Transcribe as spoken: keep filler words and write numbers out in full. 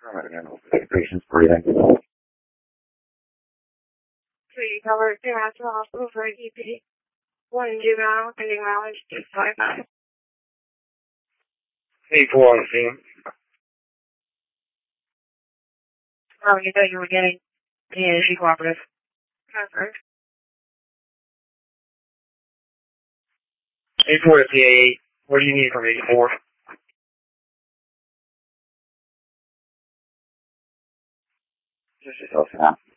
Alright, I know. Patient's breathing. Three covered to the hospital for a E P. One juvenile, pending mileage, eight five nine. eight four on the scene. Oh, you thought you were getting the energy cooperative. Confirmed. eight four to P A eight. What do you need from eight four? Just yourself now.